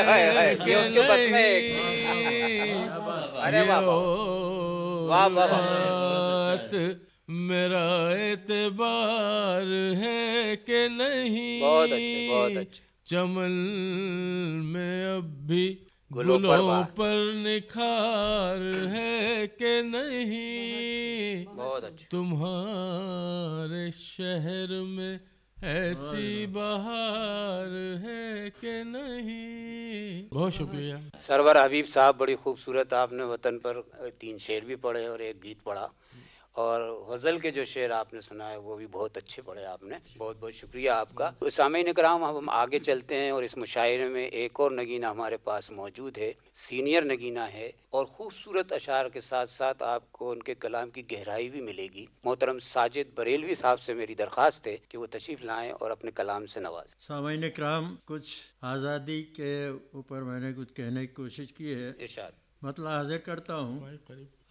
یہ کہ اس کے بس میں ایک تھی. نہیں ارے یہ واہ واہ واہ واہ واہ. اوقات میرا اعتبار ہے کہ بہت اچھے بہت نہیں اچھے. چمن میں اب بھی گلوں پر گلوں بہار. پر نکھار ہے کہ نہیں بہت اچھے. تمہارے شہر میں ایسی بہار ہے کہ نہیں. بہت شکریہ. سرور حبیب صاحب بڑی خوبصورت آپ نے وطن پر 3 شعر بھی پڑھے اور ایک گیت پڑھا, اور غزل کے جو شعر آپ نے سنا ہے وہ بھی بہت اچھے پڑھے آپ نے. بہت بہت شکریہ آپ کا. سامعین کرام اب ہم آگے چلتے ہیں, اور اس مشاعرے میں ایک اور نگینہ ہمارے پاس موجود ہے, سینئر نگینہ ہے, اور خوبصورت اشعار کے ساتھ ساتھ آپ کو ان کے کلام کی گہرائی بھی ملے گی. محترم ساجد بریلوی صاحب سے میری درخواست ہے کہ وہ تشریف لائیں اور اپنے کلام سے نوازیں. سامعین کرام, کچھ آزادی کے اوپر میں نے کچھ کہنے کی کوشش کی ہے, ارشاد. مطلب حاضر کرتا ہوں.